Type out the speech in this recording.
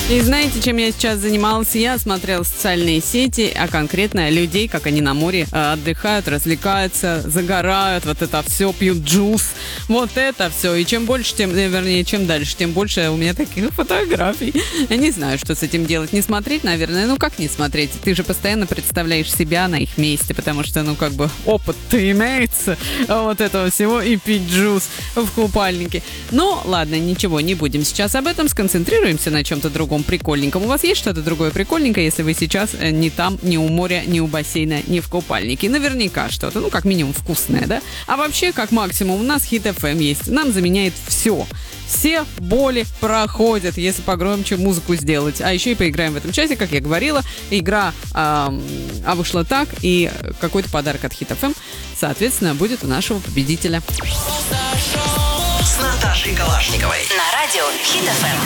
И знаете, чем я сейчас занималась? Я смотрела социальные сети, а конкретно людей, как они на море отдыхают, развлекаются, загорают, вот это все, пьют джус, вот это все. И чем больше, чем дальше, тем больше у меня таких фотографий. Я не знаю, что с этим делать. Не смотреть, наверное. Ну, как не смотреть? Ты же постоянно представляешь себя на их месте, потому что, опыт-то имеется вот этого всего и пить джус в купальнике. Ну, ладно, ничего, не будем сейчас об этом, сконцентрируемся на чем-то другом прикольненьком. У вас есть что-то другое прикольненькое, если вы сейчас не там, ни у моря, ни у бассейна, ни в купальнике? Наверняка что-то, как минимум вкусное, да? А вообще, как максимум, у нас Hit FM есть. Нам заменяет все. Все боли проходят, если погромче музыку сделать. А еще и поиграем в этом часе, как я говорила. Игра вышла так, и какой-то подарок от Hit FM, соответственно, будет у нашего победителя. С Наташей Калашниковой. На радио Hit FM.